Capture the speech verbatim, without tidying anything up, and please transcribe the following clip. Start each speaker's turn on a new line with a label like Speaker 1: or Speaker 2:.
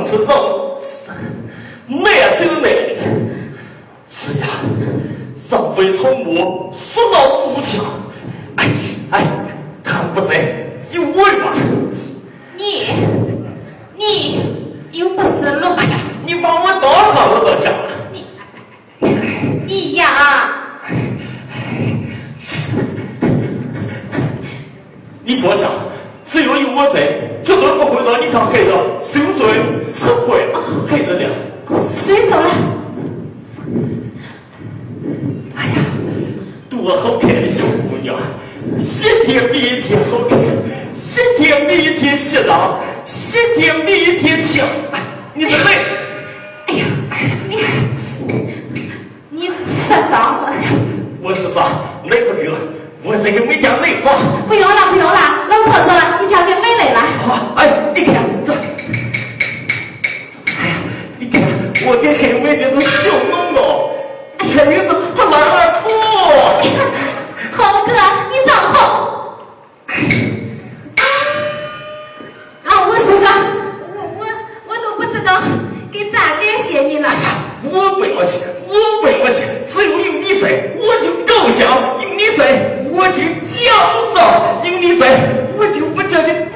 Speaker 1: 吃肉，美是有美。是呀，上非从魔，说到无强。哎哎，看不在有为吧？
Speaker 2: 你你又不是龙。
Speaker 1: 哎呀，你帮我多少我都想。
Speaker 2: 你你呀，
Speaker 1: 你坐下，只有有我在，绝对不会让你看黑的受罪吃亏黑的了。
Speaker 2: 谁走了？
Speaker 1: 哎呀，多好看的小姑娘，一天比一天好看，一天比一天适当，一天比一天强。哎，你们累？
Speaker 2: 哎呀，你你说啥我？
Speaker 1: 我是啥？累不够，我这个没点累法。
Speaker 2: 不用了不用了，老厕所你交给美蕾了。
Speaker 1: 好，哎，你看这，哎呀，你看我跟黑妹那种小弄弄，看你怎么不拉二吐？
Speaker 2: 猴哥，你让后。啊，我是说，我我我都不知道该咋感谢你了。
Speaker 1: 我不要谢，我不要谢，只有有你在，我就高兴；有你在，我就骄傲；有你在，我就不觉得